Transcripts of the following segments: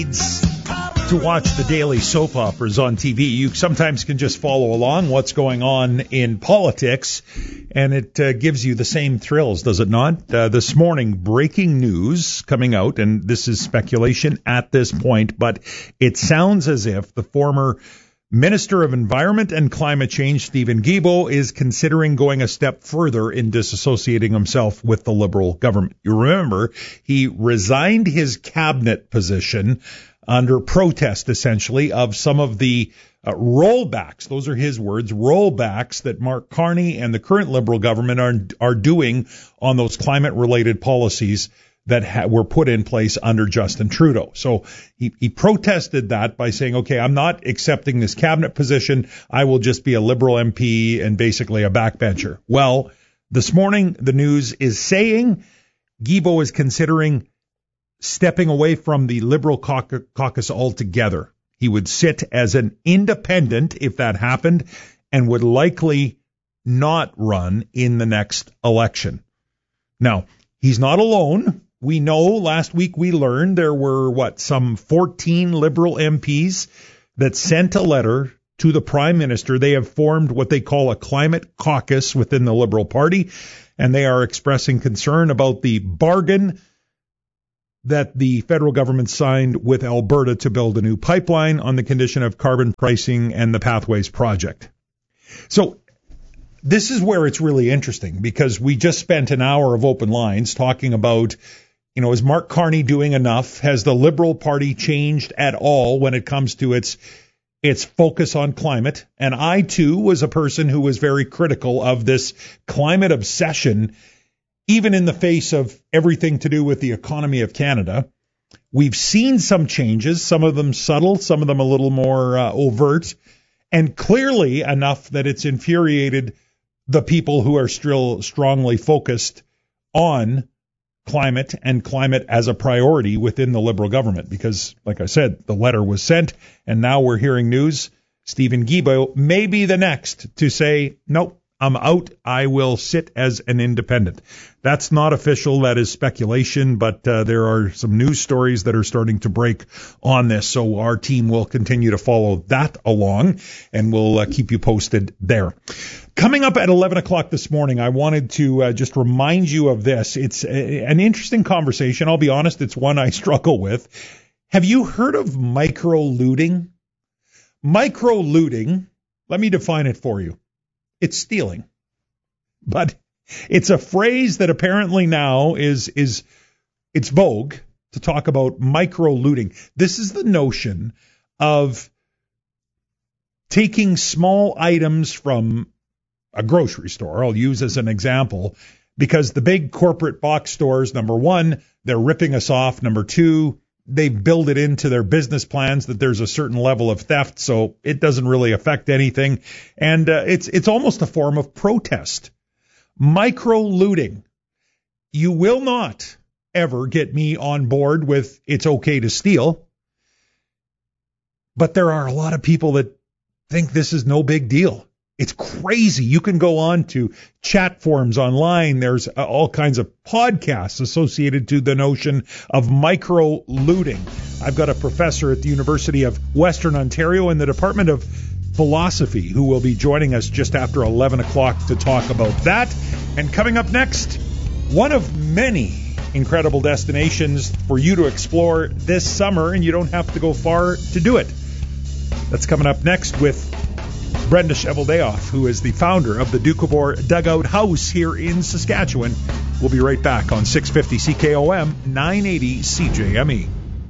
To watch the daily soap operas on TV, you sometimes can just follow along what's going on in politics, and it gives you the same thrills, does it not? This morning, breaking news coming out, and this is speculation at this point, but it sounds as if the former Minister of Environment and Climate Change, Steven Guilbeault, is considering going a step further in disassociating himself with the Liberal government. You remember, he resigned his cabinet position under protest, essentially, of some of the rollbacks, those are his words, rollbacks that Mark Carney and the current Liberal government are doing on those climate-related policies that were put in place under Justin Trudeau. So he protested that by saying, okay, I'm not accepting this cabinet position. I will just be a Liberal MP and basically a backbencher. Well, this morning, the news is saying Guilbeault is considering stepping away from the Liberal caucus altogether. He would sit as an independent if that happened and would likely not run in the next election. Now, he's not alone. We know last week we learned there were, some 14 Liberal MPs that sent a letter to the Prime Minister. They have formed what they call a climate caucus within the Liberal Party, and they are expressing concern about the bargain that the federal government signed with Alberta to build a new pipeline on the condition of carbon pricing and the Pathways project. So this is where it's really interesting, because we just spent an hour of open lines talking about, is Mark Carney doing enough? Has the Liberal Party changed at all when it comes to its focus on climate? And I, too, was a person who was very critical of this climate obsession, even in the face of everything to do with the economy of Canada. We've seen some changes, some of them subtle, some of them a little more overt, and clearly enough that it's infuriated the people who are still strongly focused on climate and climate as a priority within the Liberal government. Because, like I said, the letter was sent, and now we're hearing news. Steven Guilbeault may be the next to say, nope, I'm out. I will sit as an independent. That's not official. That is speculation, but there are some news stories that are starting to break on this. So our team will continue to follow that along, and we'll keep you posted there. Coming up at 11 o'clock this morning, I wanted to just remind you of this. It's an interesting conversation. I'll be honest, it's one I struggle with. Have you heard of micro-looting? Micro-looting, let me define it for you. It's stealing. But it's a phrase that apparently now it's vogue to talk about micro-looting. This is the notion of taking small items from a grocery store, I'll use as an example, because the big corporate box stores, number one, they're ripping us off. Number two, they build it into their business plans that there's a certain level of theft, so it doesn't really affect anything. And it's almost a form of protest. Micro-looting. You will not ever get me on board with it's okay to steal. But there are a lot of people that think this is no big deal. It's crazy. You can go on to chat forums online. There's all kinds of podcasts associated to the notion of micro-looting. I've got a professor at the University of Western Ontario in the Department of Philosophy who will be joining us just after 11 o'clock to talk about that. And coming up next, one of many incredible destinations for you to explore this summer, and you don't have to go far to do it. That's coming up next with Brenda Cheveldayoff, who is the founder of the Doukhobor Dugout House here in Saskatchewan. We'll be right back on 650 CKOM, 980 CJME.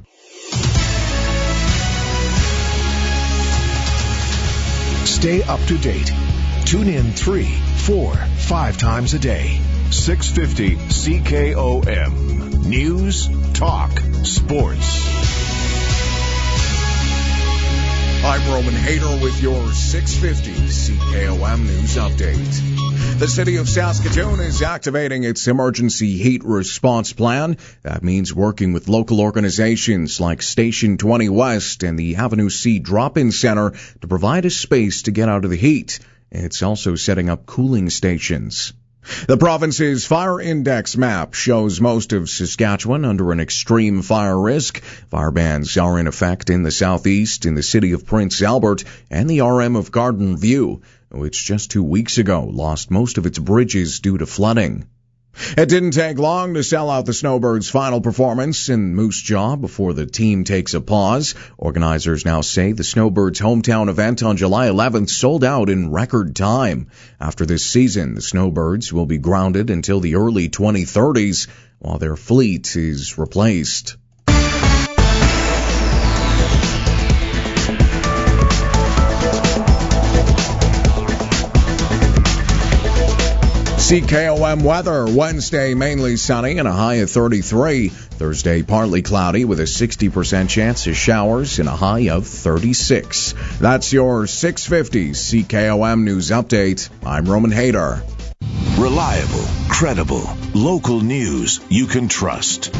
Stay up to date. Tune in 3, 4, 5 times a day. 650 CKOM. News, talk, sports. I'm Roman Hayter with your 650 CKOM News Update. The city of Saskatoon is activating its emergency heat response plan. That means working with local organizations like Station 20 West and the Avenue C Drop-In Center to provide a space to get out of the heat. It's also setting up cooling stations. The province's fire index map shows most of Saskatchewan under an extreme fire risk. Fire bans are in effect in the southeast, in the city of Prince Albert, and the RM of Garden View, which just 2 weeks ago lost most of its bridges due to flooding. It didn't take long to sell out the Snowbirds' final performance in Moose Jaw before the team takes a pause. Organizers now say the Snowbirds' hometown event on July 11th sold out in record time. After this season, the Snowbirds will be grounded until the early 2030s while their fleet is replaced. CKOM weather. Wednesday, mainly sunny and a high of 33. Thursday, partly cloudy with a 60% chance of showers and a high of 36. That's your 650 CKOM News Update. I'm Roman Hayter. Reliable, credible, local news you can trust.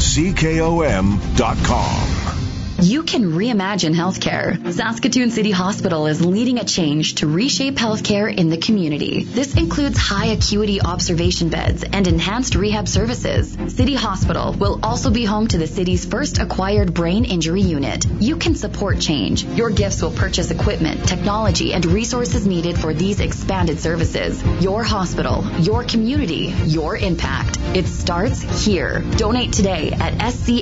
CKOM.com. You can reimagine healthcare. Saskatoon City Hospital is leading a change to reshape healthcare in the community. This includes high acuity observation beds and enhanced rehab services. City Hospital will also be home to the city's first acquired brain injury unit. You can support change. Your gifts will purchase equipment, technology, and resources needed for these expanded services. Your hospital, your community, your impact. It starts here. Donate today at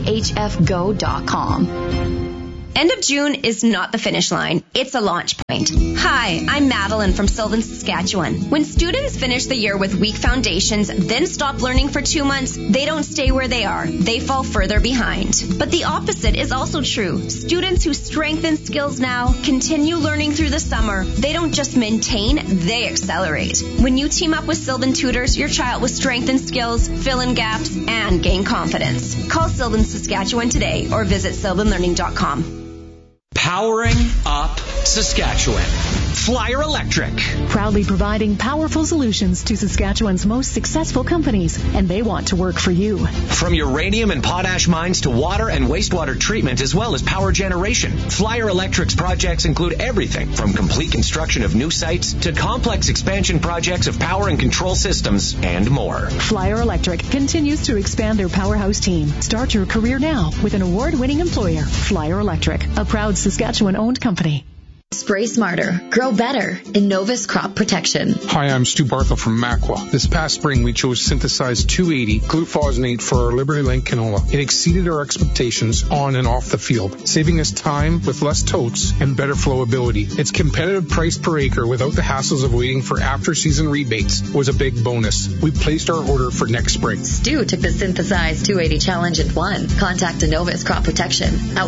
schfgo.com. End of June is not the finish line. It's a launch point. Hi, I'm Madeline from Sylvan, Saskatchewan. When students finish the year with weak foundations, then stop learning for 2 months, they don't stay where they are. They fall further behind. But the opposite is also true. Students who strengthen skills now continue learning through the summer. They don't just maintain, they accelerate. When you team up with Sylvan Tutors, your child will strengthen skills, fill in gaps, and gain confidence. Call Sylvan, Saskatchewan today or visit sylvanlearning.com. Powering up Saskatchewan. Flyer Electric. Proudly providing powerful solutions to Saskatchewan's most successful companies, and they want to work for you. From uranium and potash mines to water and wastewater treatment as well as power generation, Flyer Electric's projects include everything from complete construction of new sites to complex expansion projects of power and control systems and more. Flyer Electric continues to expand their powerhouse team. Start your career now with an award-winning employer, Flyer Electric, a proud Saskatchewan-owned company. Spray smarter, grow better. Innovus Crop Protection. Hi, I'm Stu Barthel from Makwa. This past spring, we chose Synthesized 280 glufosinate for our Liberty Link canola. It exceeded our expectations on and off the field, saving us time with less totes and better flowability. Its competitive price per acre without the hassles of waiting for after-season rebates was a big bonus. We placed our order for next spring. Stu took the Synthesized 280 challenge and won. Contact Innovus Crop Protection at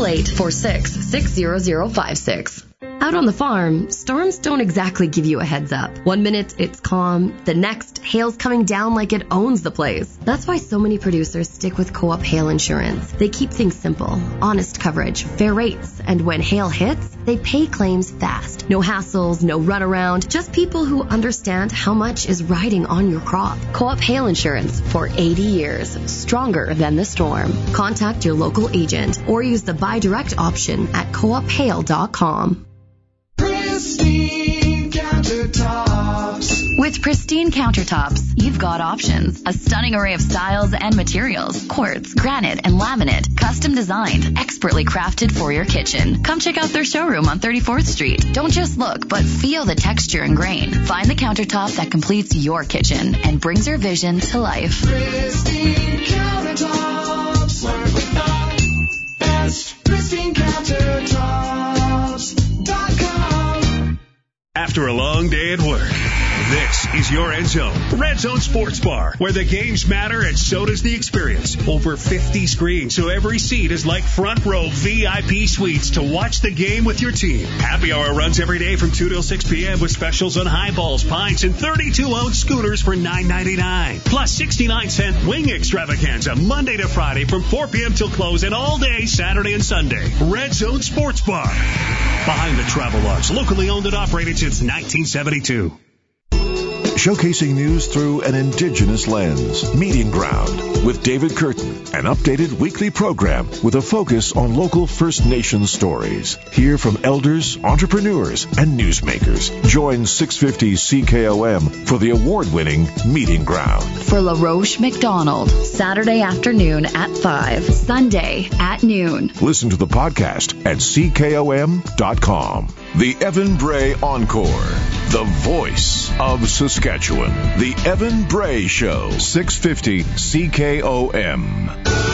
1-888-46-60056. Out on the farm, storms don't exactly give you a heads up. 1 minute, it's calm. The next, hail's coming down like it owns the place. That's why so many producers stick with Co-op Hail Insurance. They keep things simple, honest coverage, fair rates, and when hail hits, they pay claims fast. No hassles, no runaround, just people who understand how much is riding on your crop. Co-op Hail Insurance for 80 years, stronger than the storm. Contact your local agent or use the buy direct option at coophail.com. Pristine Countertops. With Pristine Countertops, you've got options. A stunning array of styles and materials. Quartz, granite, and laminate. Custom designed. Expertly crafted for your kitchen. Come check out their showroom on 34th Street. Don't just look, but feel the texture and grain. Find the countertop that completes your kitchen and brings your vision to life. Pristine Countertops. Work with the best. Pristine Countertops.com. After a long day at work, this is your Red Zone. Red Zone Sports Bar, where the games matter and so does the experience. Over 50 screens, so every seat is like front row VIP suites to watch the game with your team. Happy hour runs every day from 2 till 6 p.m. with specials on highballs, pints, and 32-ounce schooners for $9.99. Plus 69-cent wing extravaganza Monday to Friday from 4 p.m. till close and all day Saturday and Sunday. Red Zone Sports Bar. Behind the Travel Lodge, locally owned and operated since 1972. Showcasing news through an Indigenous lens. Meeting Ground with David Curtin, an updated weekly program with a focus on local First Nations stories. Hear from elders, entrepreneurs, and newsmakers. Join 650 CKOM for the award-winning Meeting Ground. For LaRoche McDonald, Saturday afternoon at 5, Sunday at noon. Listen to the podcast at CKOM.com. The Evan Bray Encore, the voice of Saskatchewan. The Evan Bray Show, 650 CKOM.